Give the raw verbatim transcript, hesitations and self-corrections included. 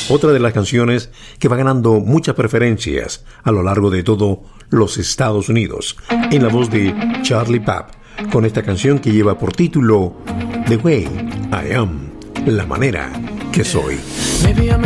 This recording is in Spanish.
otra de las canciones que va ganando muchas preferencias a lo largo de todo los Estados Unidos, en la voz de Charlie Puth, con esta canción que lleva por título The Way I Am, la manera que soy. Maybe I'm